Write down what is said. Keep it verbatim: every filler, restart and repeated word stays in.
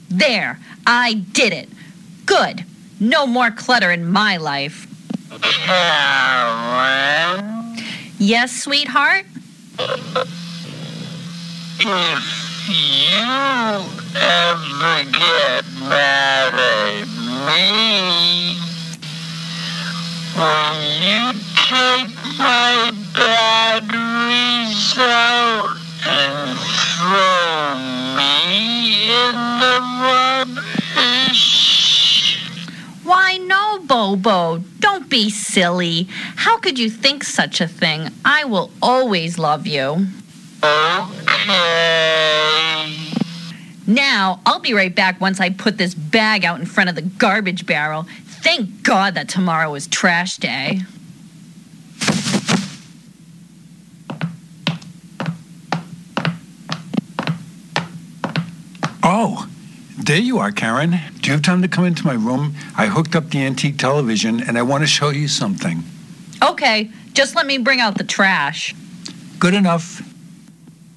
There, I did it. Good. No more clutter in my life. Karen? Yes, sweetheart? If you ever get mad at me, will you take my batteries out and throw me in the rubbish? Why, no, Bobo. Don't be silly. How could you think such a thing? I will always love you. Okay. Now, I'll be right back once I put this bag out in front of the garbage barrel. Thank God that tomorrow is trash day. Oh, there you are, Karen. Do you have time to come into my room? I hooked up the antique television, and I want to show you something. Okay, just let me bring out the trash. Good enough.